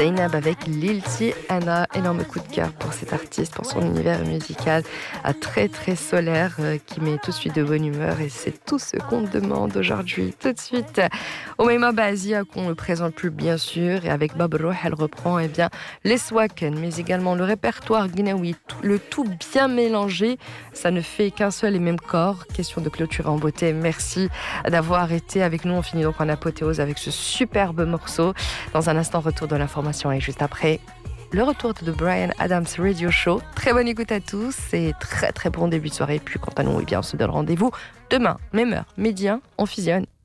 Zainab avec Lilti Anna. Énorme coup de cœur pour cet artiste, pour son univers musical très très solaire qui met tout de suite de bonne humeur et c'est tout ce qu'on demande aujourd'hui. Tout de suite, Omeima Bazia qu'on ne présente plus bien sûr et avec Babrouh elle reprend les Swaken mais également le répertoire guinéoui, le tout bien mélangé. Ça ne fait qu'un seul et même corps. Question de clôturer en beauté. Merci d'avoir été avec nous. On finit donc en apothéose avec ce superbe morceau. Dans un instant, retour de l'information et juste après, le retour de The Bryan Adams Radio Show. Très bonne écoute à tous et très très bon début de soirée. Puis quant à nous, on se donne rendez-vous demain, même heure, midi 1, on fusionne.